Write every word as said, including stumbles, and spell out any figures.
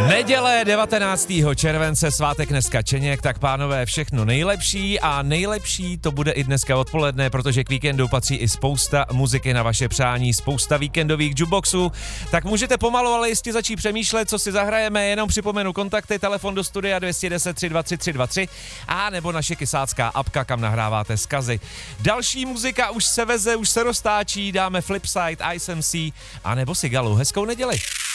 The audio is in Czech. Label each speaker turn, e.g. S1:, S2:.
S1: Neděle devatenáctého července, svátek dneska Čeněk, tak pánové, všechno nejlepší a nejlepší to bude i dneska odpoledne, protože k víkendu patří i spousta muziky na vaše přání, spousta víkendových jukeboxů, tak můžete pomalu, ale jistě začít přemýšlet, co si zahrajeme, jenom připomenu kontakty, telefon do studia dvě jedna nula tři dva tři tři dva tři a nebo naše kysácká apka, kam nahráváte zkazy. Další muzika už se veze, už se roztáčí, dáme Flipside, Ice M C a nebo Sigalu. Hezkou neděli.